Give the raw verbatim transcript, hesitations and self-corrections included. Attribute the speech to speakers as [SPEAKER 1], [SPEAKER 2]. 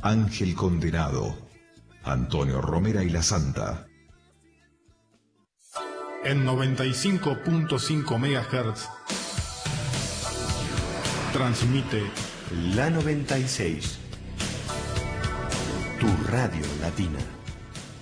[SPEAKER 1] Ángel Condenado, Antonio Romera y la Santa.
[SPEAKER 2] En noventa y cinco punto cinco megahertz transmite
[SPEAKER 3] La noventa y seis, tu radio latina.